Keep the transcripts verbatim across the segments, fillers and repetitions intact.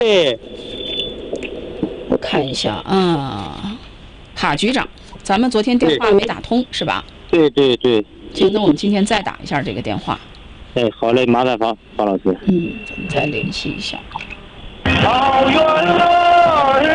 对， 我看一下啊，哈局长，咱们昨天电话没打通是吧？ 对对对。 行，那我们今天再打一下这个电话。 哎，好嘞，麻烦方方老师。 嗯，咱们再联系一下。 好远了，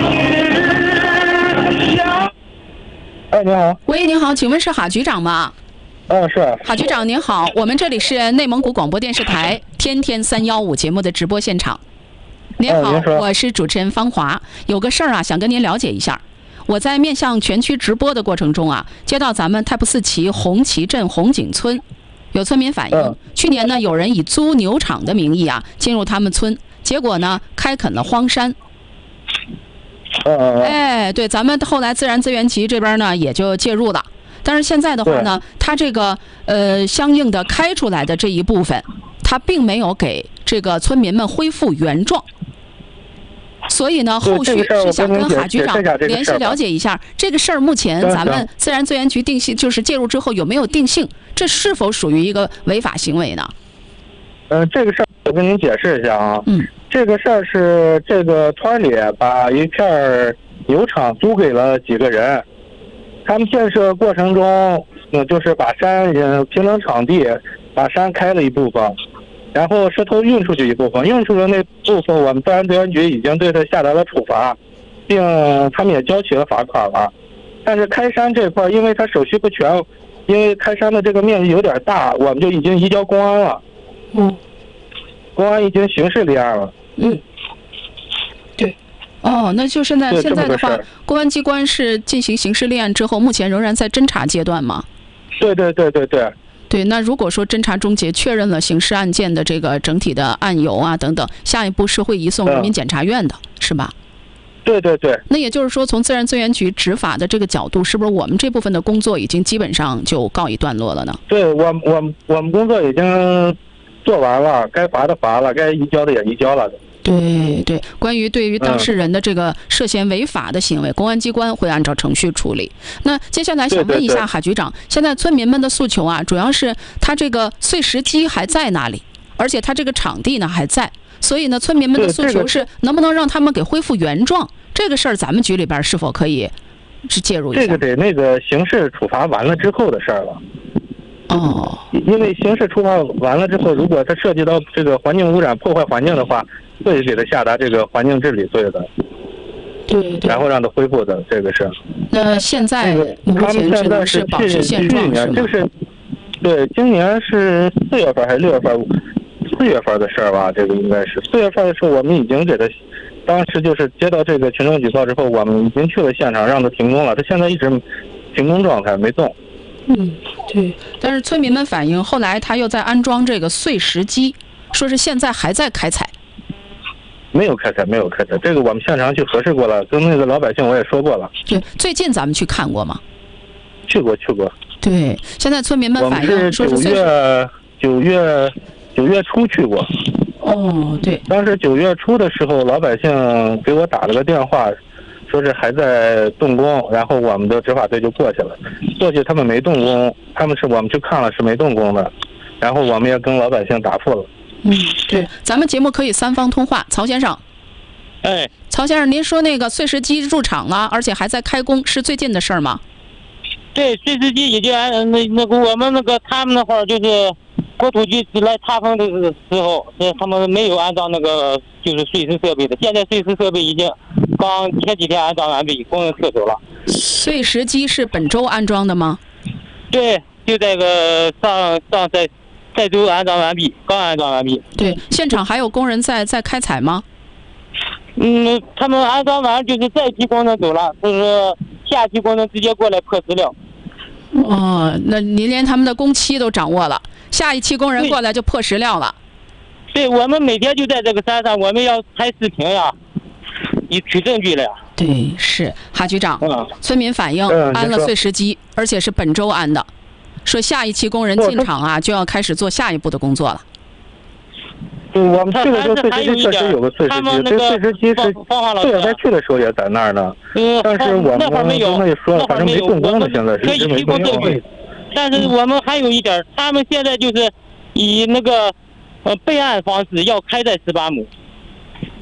哎，你好。 喂，您好，请问是哈局长吗？ 嗯，是。 哈局长您好，我们这里是内蒙古广播电视台天天三幺五节目的直播现场。您好， 嗯、 我是主持人方华，有个事儿啊，想跟您了解一下。我在面向全区直播的过程中啊，接到咱们太仆寺旗红旗镇红井村有村民反映， 嗯、 去年呢有人以租牛场的名义啊进入他们村，结果呢开垦了荒山。 嗯嗯。 哎，对，咱们后来自然资源局这边呢也就介入了，但是现在的话呢，它这个呃相应的开出来的这一部分，它并没有给这个村民们恢复原状。所以呢，后续是想跟哈局长联系了解一下这个事儿。目前咱们自然资源局定性就是介入之后有没有定性，这是否属于一个违法行为呢？ 嗯、呃，这个事儿我跟您解释一下啊。 嗯。 这个事儿是这个村里把一片牛场租给了几个人，他们建设过程中，嗯，就是把山嗯平整场地，把山开了一部分。然后石头运出去一部分，运出的那部分，我们自然资源局已经对他下达了处罚，并他们也交齐了罚款了。但是开山这块，因为他手续不全，因为开山的这个面积有点大，我们就已经移交公安了。 嗯， 公安已经刑事立案了。 嗯，对。哦，那就现在现在的话，公安机关是进行刑事立案之后，目前仍然在侦查阶段吗？ 对对对对对。 对，那如果说侦查终结，确认了刑事案件的这个整体的案由啊等等，下一步是会移送人民检察院的，嗯、是吧？ 对对对。 那也就是说，从自然资源局执法的这个角度，是不是我们这部分的工作已经基本上就告一段落了呢？ 对，我我我们工作已经做完了，该罚的罚了，该移交的也移交了。 对对，关于对于当事人的这个涉嫌违法的行为，嗯、公安机关会按照程序处理。那接下来想问一下对对对哈局长，现在村民们的诉求啊，主要是他这个碎石机还在那里，而且他这个场地呢还在，所以呢，村民们的诉求是能不能让他们给恢复原状？这个事儿咱们局里边是否可以是介入一下？ 这个得那个刑事处罚完了之后的事儿了。 哦， 因为刑事处罚完了之后，如果它涉及到这个环境污染、破坏环境的话，会给他下达这个环境治理罪的。 对对。 然后让他恢复的这个是。 那现在目前只能是保持现状是吗？ 这是，对，今年是四月份还是六月份？四月份的事儿吧，这个应该是四月份的时候，我们已经给他，当时就是接到这个群众举报之后，我们已经去了现场，让他停工了。他现在一直停工状态，没动。 嗯，对，但是村民们反映，后来他又在安装这个碎石机，说是现在还在开采。 没有开采，没有开采，这个我们现场去核实过了，跟那个老百姓我也说过了。 对，最近咱们去看过吗？ 去过，去过。 对，现在村民们反映说是九月九月九月初去过。 哦，对。 当时九月初的时候，老百姓给我打了个电话。说是还在动工，然后我们的执法队就过去了。过去他们没动工，他们是我们去看了是没动工的，然后我们也跟老百姓答复了。 嗯，对，咱们节目可以三方通话。曹先生， 哎， 曹先生，您说那个碎石机入场了，而且还在开工，是最近的事儿吗？ 对，碎石机已经按那那个我们那个他们那会儿就是国土局来查封的时候，是他们没有安装那个就是碎石设备的，现在碎石设备已经。刚前几天安装完毕，工人撤走了。 碎石机是本周安装的吗？ 对，就这个上上在在周安装完毕，刚安装完毕。 对，现场还有工人在在开采吗？ 嗯，他们安装完就是这批工人走了，就是下批工人直接过来破石料。 哦，那您连他们的工期都掌握了，下一期工人过来就破石料了。 对，我们每天就在这个山上，我们要拍视频呀。你取证据了呀？ 对，是哈局长。 嗯、 村民反映安了碎石机，而且是本周安的，说下一期工人进场啊，就要开始做下一步的工作了。 对，我们去的时候碎石机确实有个碎石机，这碎石机是四月份去的时候也在那儿呢。 嗯， 但是我们那会儿没有， 那说反正没动工呢，现在是可以提供证据。但是我们还有一点，他们现在就是以那个呃备案方式要开采十八亩。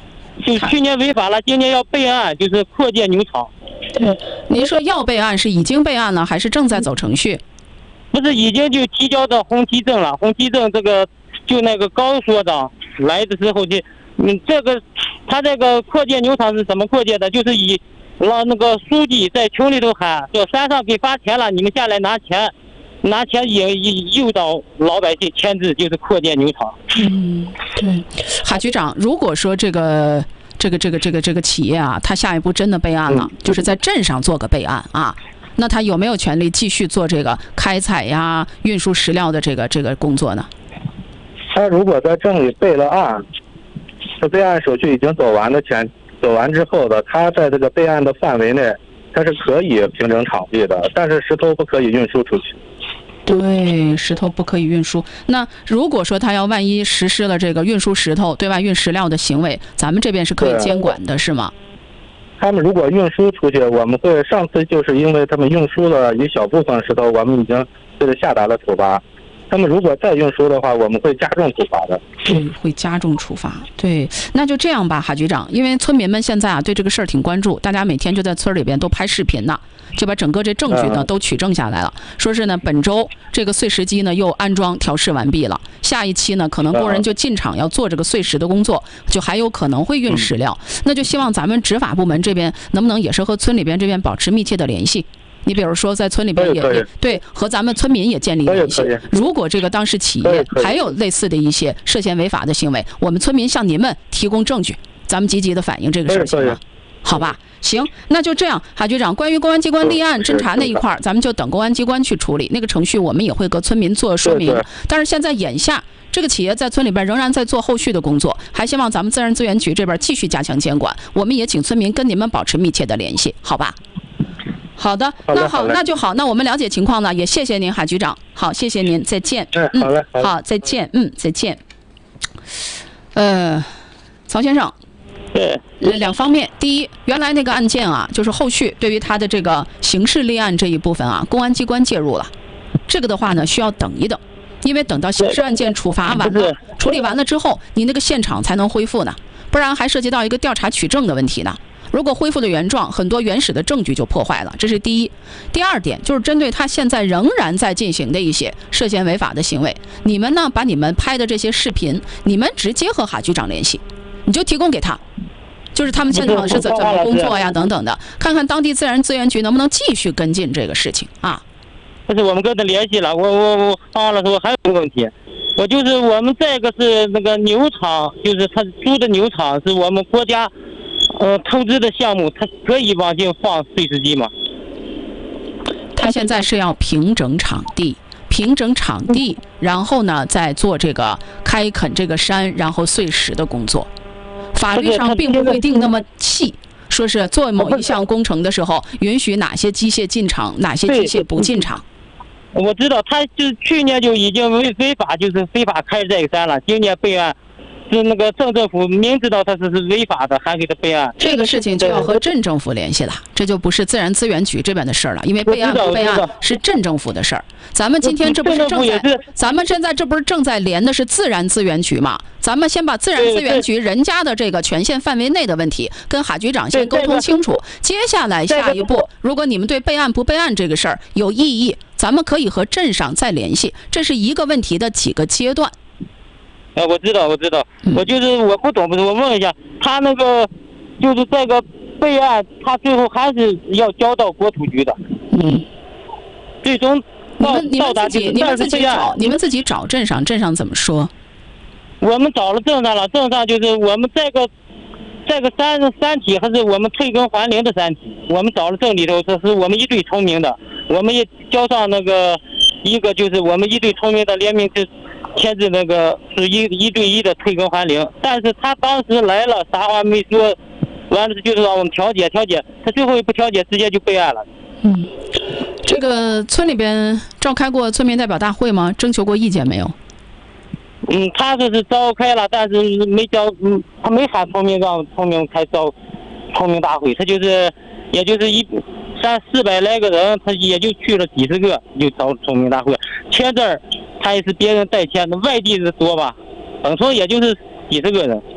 就去年违法了，今年要备案，就是扩建牛场。 对，您说要备案是已经备案了，还是正在走程序？ 不是，已经就提交到红旗镇了。红旗镇这个就那个高所长来的时候就，嗯，这个他这个扩建牛场是怎么扩建的？就是以让那个书记在群里头喊，说山上给发钱了，你们下来拿钱。拿钱引引诱导老百姓签字，就是扩建牛场。 嗯，对，海局长，如果说这个这个这个这个这个企业啊，他下一步真的备案了，嗯、就是在镇上做个备案啊，那他有没有权利继续做这个开采呀、运输石料的这个这个工作呢？ 他如果在镇里备了案，这备案手续已经走完的前走完之后的，他在这个备案的范围内，他是可以平整场地的，但是石头不可以运输出去。 对，石头不可以运输。那如果说他要万一实施了这个运输石头、对外运石料的行为，咱们这边是可以监管的，是吗？ 他们如果运输出去，我们会上次就是因为他们运输了一小部分石头，我们已经对他下达了处罚。他们如果再运输的话，我们会加重处罚的。 对，会加重处罚。对，那就这样吧，海局长，因为村民们现在啊对这个事儿挺关注，大家每天就在村里边都拍视频呢，就把整个这证据呢都取证下来了。说是呢，本周这个碎石机呢又安装调试完毕了，下一期呢可能工人就进场要做这个碎石的工作，就还有可能会运石料。那就希望咱们执法部门这边能不能也是和村里边这边保持密切的联系。你比如说，在村里边也也对和咱们村民也建立联系。如果这个当时企业还有类似的一些涉嫌违法的行为，我们村民向您们提供证据，咱们积极的反映这个事情吗？好吧，行，那就这样。海局长，关于公安机关立案侦查那一块儿，咱们就等公安机关去处理那个程序，我们也会和村民做说明。但是现在眼下，这个企业在村里边仍然在做后续的工作，还希望咱们自然资源局这边继续加强监管。我们也请村民跟您们保持密切的联系，好吧？好的，那好，那就好，那我们了解情况呢，也谢谢您，海局长。好，谢谢您，再见。 嗯，好嘞， 好，再见，嗯，再见。呃，曹先生， 对， 两方面，第一，原来那个案件啊，就是后续对于他的这个刑事立案这一部分啊，公安机关介入了，这个的话呢，需要等一等，因为等到刑事案件处罚完了、处理完了之后，你那个现场才能恢复呢，不然还涉及到一个调查取证的问题呢。如果恢复了原状，很多原始的证据就破坏了，这是第一。第二点就是针对他现在仍然在进行的一些涉嫌违法的行为，你们呢把你们拍的这些视频，你们直接和海局长联系，你就提供给他，就是他们现场是怎怎么工作呀等等的，看看当地自然资源局能不能继续跟进这个事情啊。 不是，我们跟他联系了，我我我放了之后还有一个问题，我就是我们这个是那个牛场，就是他租的牛场是我们国家。呃，投资的项目，它可以往进放碎石机吗？ 他现在是要平整场地，平整场地，然后呢，再做这个开垦这个山，然后碎石的工作。法律上并不会定那么细，说是做某一项工程的时候，允许哪些机械进场，哪些机械不进场。 我知道，他就去年就已经违违法，就是非法开这个山了，今年备案。是那个镇政府明知道他是是违法的，还给他备案。这个事情就要和镇政府联系了，这就不是自然资源局这边的事儿了，因为备案不备案是镇政府的事儿。咱们今天这不是正在，咱们现在这不是正在连的是自然资源局嘛？咱们先把自然资源局人家的这个权限范围内的问题跟海局长先沟通清楚。接下来下一步，如果你们对备案不备案这个事儿有异议，咱们可以和镇上再联系。这是一个问题的几个阶段。 啊，我知道，我知道，我就是我不懂，不是我问一下，他那个就是这个备案，他最后还是要交到国土局的。 嗯， 最终你们你们自己你们自己找你们自己找镇上，镇上怎么说？ 我们找了镇上了，镇上就是我们这个这个山山体还是我们退耕还林的山体，我们找了镇里头，这是我们一队村民的，我们也交上那个一个就是我们一队村民的联名是。签字那个是一一对一的退耕还林，但是他当时来了，啥话没说，完了就是让我们调解调解，他最后也不调解，直接就备案了。 嗯，这个村里边召开过村民代表大会吗？征求过意见没有？ 嗯，他说是召开了，但是没叫，嗯，他没喊村民让村民开召村民大会，他就是也就是一三四百来个人，他也就去了几十个，就召村民大会。签字儿他也是别人代签的，外地的多吧，本村也就是几十个人。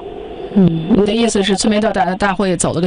嗯，你的意思是村民代大大会走了个